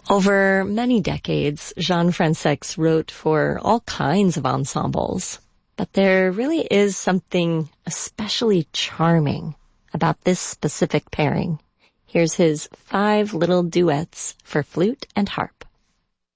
Over many decades, Jean-Françaix wrote for all kinds of ensembles, but there really is something especially charming about this specific pairing. Here's his 5 little duets for flute and harp.